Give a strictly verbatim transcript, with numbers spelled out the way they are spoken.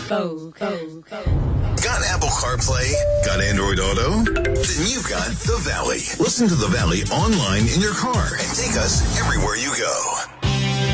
Go, go, go. Got Apple CarPlay? Got Android Auto? Then you've got The Valley. Listen to The Valley online in your car and take us everywhere you go.